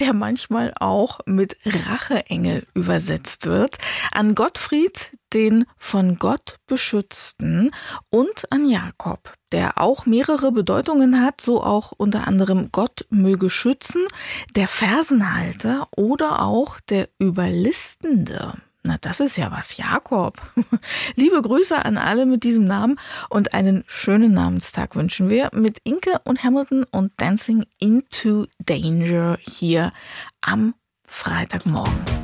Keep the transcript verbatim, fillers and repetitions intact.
der manchmal auch mit Racheengel übersetzt wird, an Gottfried, den von Gott beschützten, und an Jakob, der auch mehrere Bedeutungen hat, so auch unter anderem Gott möge schützen, der Fersenhalter oder auch der Überlistende. Na, das ist ja was, Jakob. Liebe Grüße an alle mit diesem Namen und einen schönen Namenstag wünschen wir mit Inke und Hamilton und Dancing into Danger hier am Freitagmorgen.